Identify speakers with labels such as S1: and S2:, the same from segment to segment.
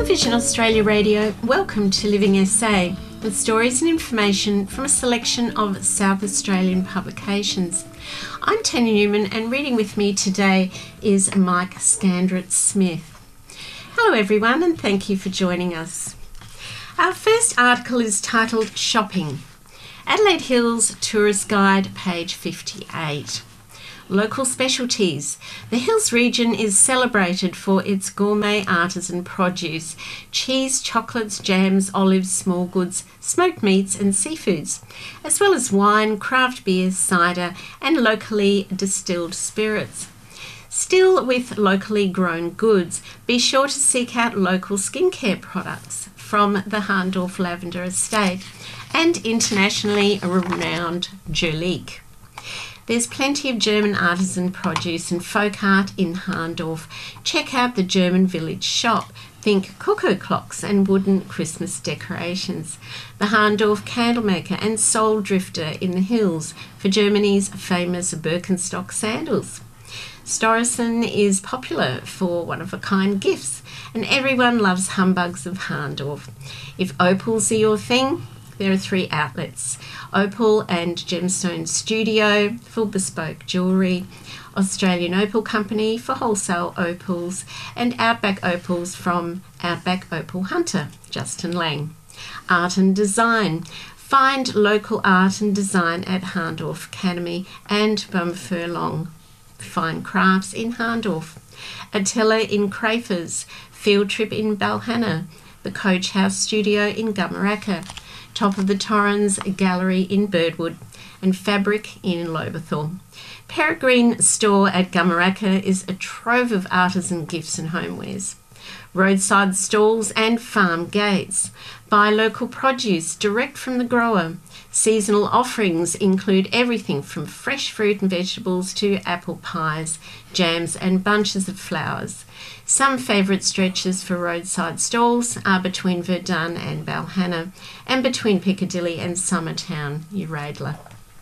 S1: Vision Australia Radio, welcome to Living SA, with stories and information from a selection of South Australian publications. I'm Tanya Newman, and reading with me today is Mike Scandrett-Smith. Hello everyone, and thank you for joining us. Our first article is titled Shopping. Adelaide Hills Tourist Guide, page 58. Local specialties. The Hills region is celebrated for its gourmet artisan produce, cheese, chocolates, jams, olives, small goods, smoked meats and seafoods, as well as wine, craft beer, cider and locally distilled spirits. Still with locally grown goods, be sure to seek out local skincare products from the Harndorf Lavender Estate and internationally renowned Jurlique. There's plenty of German artisan produce and folk art in Harndorf. Check out the German Village shop. Think cuckoo clocks and wooden Christmas decorations. The Harndorf Candlemaker and Soul Drifter in the Hills for Germany's famous Birkenstock sandals. Storrison is popular for one-of-a-kind gifts, and everyone loves humbugs of Harndorf. If opals are your thing, there are 3 outlets: Opal and Gemstone Studio for bespoke jewellery, Australian Opal Company for wholesale opals, and Outback Opals from Outback Opal Hunter, Justin Lang. Art and design. Find local art and design at Harndorf Academy and Bumfurlong. Fine crafts in Harndorf. Atella in Crafers, Field Trip in Balhanna, the Coach House Studio in Gumaraka, Top of the Torrens Gallery in Birdwood, and Fabric in Lobethal. Peregrine Store at Gumaraka is a trove of artisan gifts and homewares. Roadside stalls and farm gates. Buy local produce direct from the grower. Seasonal offerings include everything from fresh fruit and vegetables to apple pies, jams and bunches of flowers. Some favourite stretches for roadside stalls are between Verdun and Balhanna and between Piccadilly and Summertown, Uradla.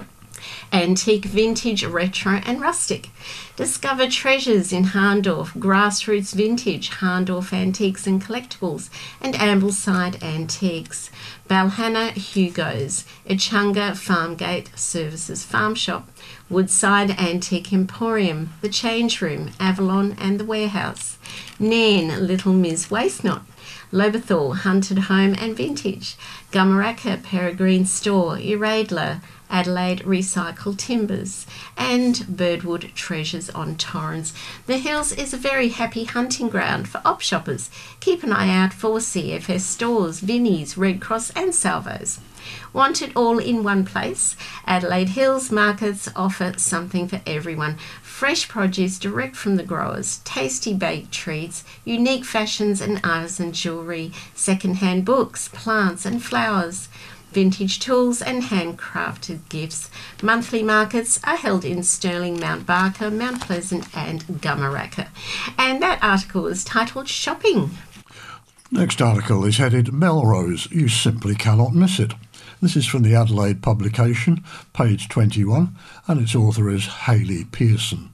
S1: Antique, vintage, retro and rustic. Discover treasures in Harndorf, Grassroots Vintage, Harndorf Antiques and Collectibles, and Ambleside Antiques. Balhanna Hugo's, Echunga Farmgate Services Farm Shop, Woodside Antique Emporium, The Change Room, Avalon and The Warehouse. Nairn, Little Ms Wasteknot, Lobethal, Hunted Home and Vintage, Gumaraka Peregrine Store, Uradla, Adelaide Recycled Timbers, and Birdwood Treasures on Torrens. The Hills is a very happy hunting ground for op shoppers. Keep an eye out for CFS stores, Vinnies, Red Cross and Salvos. Want it all in one place? Adelaide Hills markets offer something for everyone. Fresh produce direct from the growers, tasty baked treats, unique fashions and artisan jewellery, second-hand books, plants and flowers, vintage tools and handcrafted gifts. Monthly markets are held in Stirling, Mount Barker, Mount Pleasant and Gumaraka. And that article is titled Shopping.
S2: Next article is headed Melrose, You Simply Cannot Miss It. This is from the Adelaide publication, page 21, and its author is Hayley Pearson.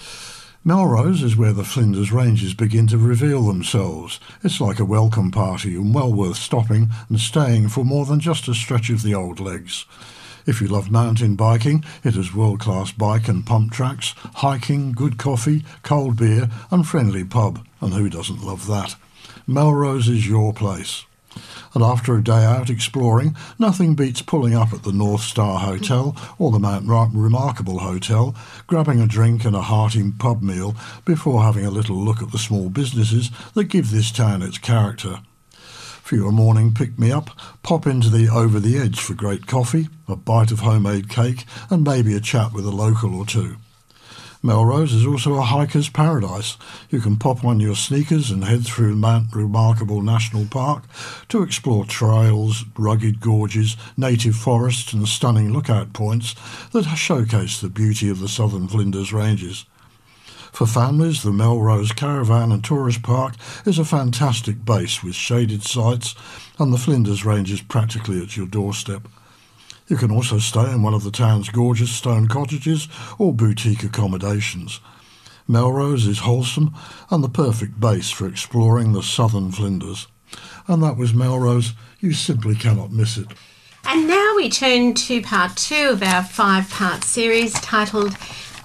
S2: Melrose is where the Flinders Ranges begin to reveal themselves. It's like a welcome party and well worth stopping and staying for more than just a stretch of the old legs. If you love mountain biking, it has world-class bike and pump tracks, hiking, good coffee, cold beer and friendly pub. And who doesn't love that? Melrose is your place. And after a day out exploring, nothing beats pulling up at the North Star Hotel or the Mount Remarkable Hotel, grabbing a drink and a hearty pub meal before having a little look at the small businesses that give this town its character. For your morning pick-me-up, pop into the Over the Edge for great coffee, a bite of homemade cake and maybe a chat with a local or two. Melrose is also a hiker's paradise. You can pop on your sneakers and head through Mount Remarkable National Park to explore trails, rugged gorges, native forests and stunning lookout points that showcase the beauty of the southern Flinders Ranges. For families, the Melrose Caravan and Tourist Park is a fantastic base with shaded sites and the Flinders Ranges practically at your doorstep. You can also stay in one of the town's gorgeous stone cottages or boutique accommodations. Melrose is wholesome and the perfect base for exploring the southern Flinders. And that was Melrose. You simply cannot miss it.
S1: And now we turn to part 2 of our 5-part series titled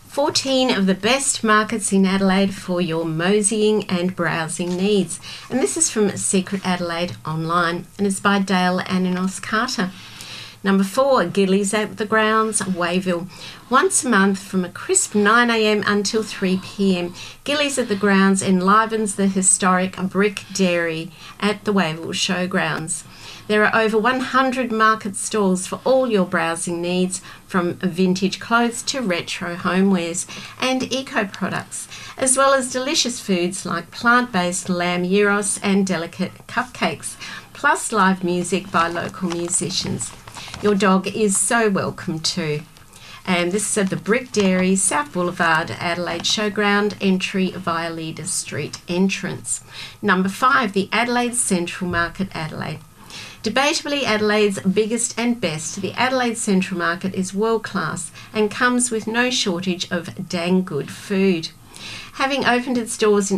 S1: 14 of the Best Markets in Adelaide for Your Moseying and Browsing Needs. And this is from Secret Adelaide Online and is by Dale Aninos Carter. Number 4, Gillies at the Grounds, Wayville. Once a month from a crisp 9 a.m. until 3 p.m, Gillies at the Grounds enlivens the historic Brick Dairy at the Wayville Showgrounds. There are over 100 market stalls for all your browsing needs, from vintage clothes to retro homewares and eco products, as well as delicious foods like plant-based lamb gyros and delicate cupcakes, plus live music by local musicians. Your dog is so welcome too. And this is at the Brick Dairy, South Boulevard, Adelaide Showground, entry via Leader Street entrance. Number 5, the Adelaide Central Market, Adelaide. Debatably Adelaide's biggest and best, the Adelaide Central Market is world class and comes with no shortage of dang good food. Having opened its doors in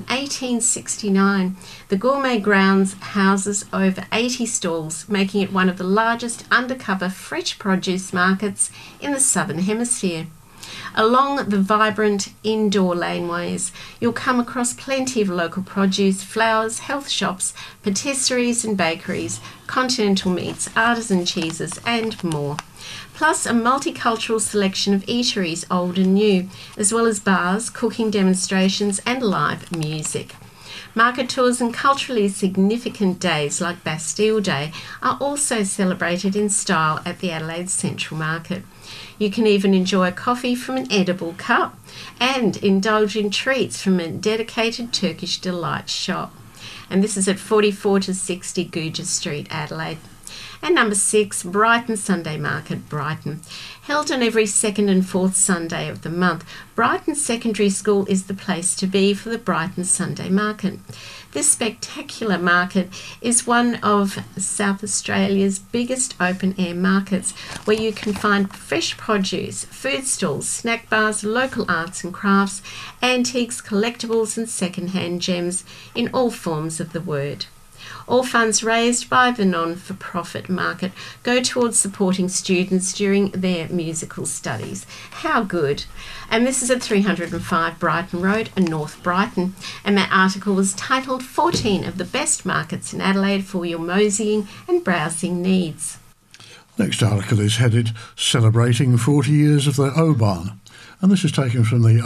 S1: 1869, the Gourmet Grounds houses over 80 stalls, making it one of the largest undercover fresh produce markets in the Southern Hemisphere. Along the vibrant indoor laneways, you'll come across plenty of local produce, flowers, health shops, patisseries and bakeries, continental meats, artisan cheeses and more. Plus a multicultural selection of eateries, old and new, as well as bars, cooking demonstrations and live music. Market tours and culturally significant days like Bastille Day are also celebrated in style at the Adelaide Central Market. You can even enjoy a coffee from an edible cup and indulge in treats from a dedicated Turkish delight shop. And this is at 44 to 60 Gouger Street, Adelaide. And number 6, Brighton Sunday Market, Brighton. Held on every second and fourth Sunday of the month, Brighton Secondary School is the place to be for the Brighton Sunday Market. This spectacular market is one of South Australia's biggest open-air markets, where you can find fresh produce, food stalls, snack bars, local arts and crafts, antiques, collectibles and second-hand gems in all forms of the word. All funds raised by the non-for-profit market go towards supporting students during their musical studies. How good! And this is at 305 Brighton Road in North Brighton. And that article was titled 14 of the Best Markets in Adelaide for Your Moseying and Browsing Needs.
S2: Next article is headed Celebrating 40 Years of the Oban. And this is taken from the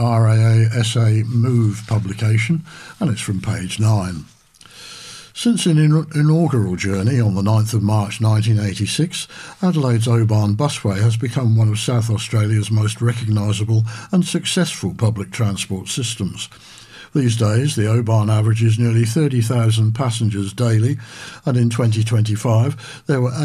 S2: RAA Move publication, and it's from page 9. Since an inaugural journey on the 9th of March 1986, Adelaide's Oban busway has become one of South Australia's most recognisable and successful public transport systems. These days, the Oban averages nearly 30,000 passengers daily, and in 2025 there were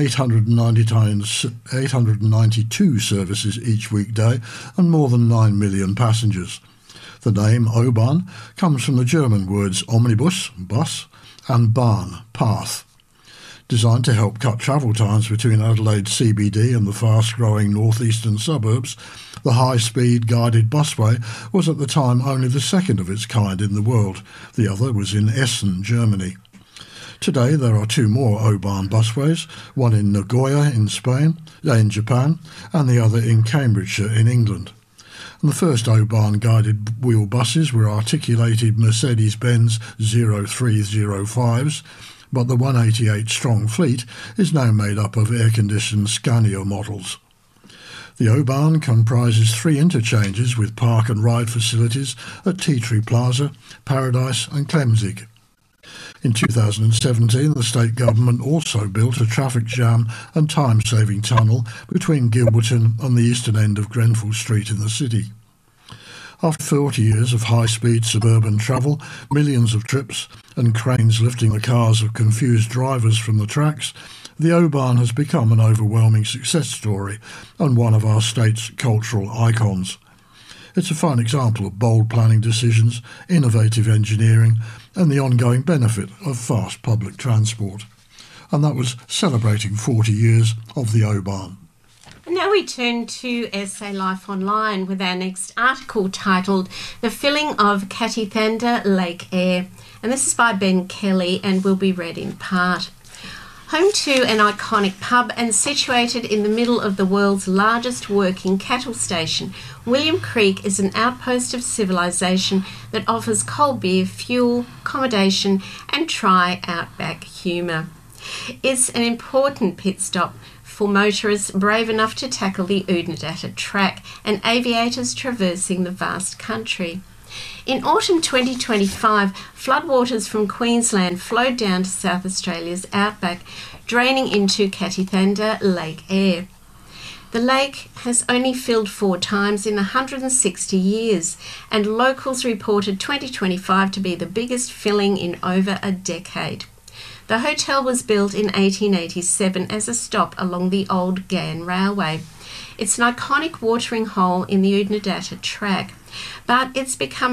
S2: 892 services each weekday and more than 9 million passengers. The name Oban comes from the German words omnibus, bus, and Bahn, path. Designed to help cut travel times between Adelaide CBD and the fast-growing northeastern suburbs, the high-speed guided busway was at the time only the second of its kind in the world. The other was in Essen, Germany. Today there are 2 more Oban busways, one in Nagoya in Japan, and the other in Cambridgeshire in England. And the first Oban guided wheel buses were articulated Mercedes-Benz 0305s, but the 188-strong fleet is now made up of air-conditioned Scania models. The Oban comprises 3 interchanges with park and ride facilities at Tea Tree Plaza, Paradise and Klemzig. In 2017, the state government also built a traffic jam and time-saving tunnel between Gilberton and the eastern end of Grenfell Street in the city. After 40 years of high-speed suburban travel, millions of trips and cranes lifting the cars of confused drivers from the tracks, the Oban has become an overwhelming success story and one of our state's cultural icons. It's a fine example of bold planning decisions, innovative engineering and the ongoing benefit of fast public transport. And that was celebrating 40 years of the Oban.
S1: Now we turn to Essay Life Online with our next article titled The Filling of Katithanda Lake Air, and this is by Ben Kelly and will be read in part. Home to an iconic pub and situated in the middle of the world's largest working cattle station, William Creek is an outpost of civilization that offers cold beer, fuel, accommodation and outback humour. It's an important pit stop for motorists brave enough to tackle the Oodnadatta track and aviators traversing the vast country. In autumn 2025, floodwaters from Queensland flowed down to South Australia's outback, draining into Kathithanda Lake Eyre. The lake has only filled 4 times in 160 years, and locals reported 2025 to be the biggest filling in over a decade. The hotel was built in 1887 as a stop along the old Ghan Railway. It's an iconic watering hole in the Oodnadatta track, but it's become